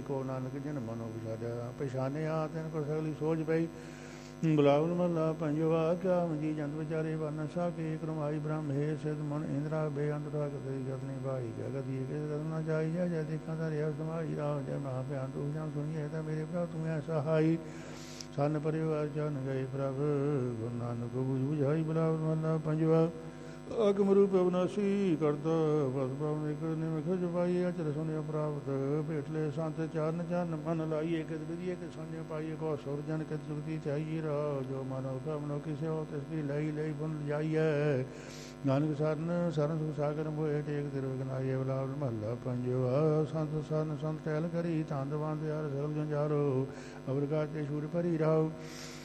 ਕੋ ਨਾਨਕ ਜਿਨ ਮਨੋ ਵਿਚਾਰਿਆ ਪਛਾਨਿਆ ਤਿਨ ਕੋ ਸਗਲੀ ਸੋਝ ਪਈ ਬੁਲਾਵਨ ਮਹਲਾ ਪੰਜਵਾ ਕਿਆ ਮੰਜੀ ਜੰਤ ਵਿਚਾਰੇ ਵਰਨ ਸਾ ਕੇ ਕਰਮਾਈ ਬ੍ਰਹਮ ਹੈ ਸਿਧ ਮਨ ਇੰਦਰਾ ਬੇਅੰਤ ਰਾਗ ਤੇਰੀ ਗਤਨੀ ਭਾਈ ਜਗਤ ਇਹ ਕੇ ਕਰਨਾ ਚਾਹੀ ਜੈ ਦੇਖਾਂ ਦਾ ਰਿਆ ਸਮਾਈ ਰਾਮ ਜੈ ਮਹਾ ਭਿਆਨ ਤੂੰ ਜਨ ਸੁਣੀਏ ਤਾਂ ਮੇਰੇ ਭਰਾ ਤੂੰ ਐ ਸਹਾਈ ਸਨ ਪਰਿਵਾਰ ਜਨ ਗਏ ਪ੍ਰਭ ਗੁਰੂ ਨਾਨਕ ਬੁਝਾਈ ਬੁਲਾਵਨ ਮਹਲਾ ਪੰਜਵਾ ਆਗਮ ਰੂਪ ਅਵਨਾਸੀ ਕਰਤਾ ਬਸ ਭਾਵ ਇੱਕ ਨਿਮਖ ਜਪਾਈਏ ਅਚਰ ਸੁਨਿਆ ਪ੍ਰਾਪਤ ਭੇਟਲੇ ਸੰਤ ਚਰਨ ਚਰਨ ਮਨ ਲਾਈਏ ਕਿਤ ਵਿਧੀਏ ਕਿ ਸੰਜੇ ਪਾਈਏ ਕੋ ਸੁਰ ਜਨ ਕਿਤ ਜੁਗਤੀ ਚਾਹੀਏ ਰਾ ਜੋ ਮਨੋ ਕਮਨੋ ਕਿਸੇ ਹੋ ਤਿਸ ਕੀ ਲਈ ਲਈ ਬੁਨ ਜਾਈਏ ਨਾਨਕ ਸਰਨ ਸਰਨ ਸੁਖ ਸਾਗਰ ਮੋਏ ਟੇਕ ਤਿਰ ਵਿਗਨਾਈਏ ਬਲਾਵਲ ਮਹੱਲਾ ਪੰਜਵਾ ਸੰਤ ਸਰਨ ਸੰਤ ਟਹਿਲ ਕਰੀ ਤੰਦ ਬੰਦ ਯਾਰ ਸਰਬ ਜੰਜਾਰੋ ਅਵਰ ਗਾਤੇ ਸ਼ੂਰ ਭਰੀ ਰਾਉ